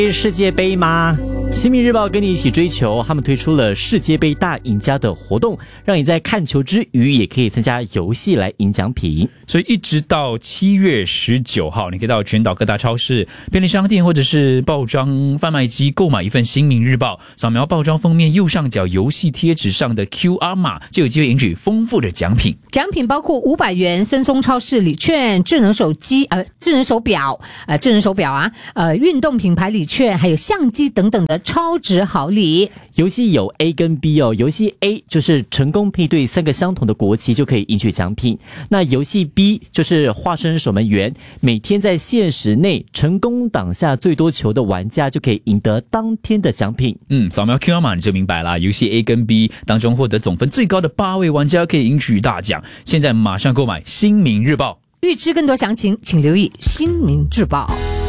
世界杯吗？新民日报跟你一起追球，他们推出了世界杯大赢家的活动，让你在看球之余也可以参加游戏来赢奖品。 所以一直到7月19号，你可以到全岛各大超市、便利商店或者是报章贩卖机购买一份新民日报，扫描报章封面右上角游戏贴纸上的 QR 码，就有机会赢取丰富的奖品。 奖品包括500元森松超市礼券、智能手表运动品牌礼券，还有相机等等的超值好礼。 游戏有 A 跟 B 哦，游戏 A 就是成功配对3个相同的国旗就可以赢取奖品，那游戏 B 就是化身守门员，每天在限时内成功挡下最多球的玩家就可以赢得当天的奖品。 扫描 QR 码你就明白了，游戏 A 跟 B 当中获得总分最高的8位玩家可以赢取大奖。现在马上购买新民日报， 预知更多详情请留意新民日报。